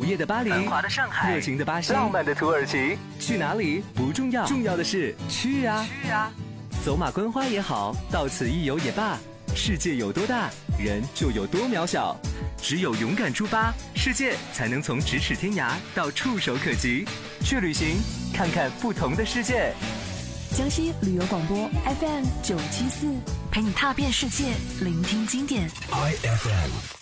夜的巴黎， 繁华的上海， 热情的巴西， 浪漫的土耳其， 去哪里不重要，重要的是去啊！ 去啊！ 走马观花也好，到此一游也罢，世界有多大，人就有多渺小。只有勇敢出发，世界才能从咫尺天涯到触手可及。去旅行，看看不同的世界。 江西旅游广播 FM 974，陪你踏遍世界，聆听经典。 IFM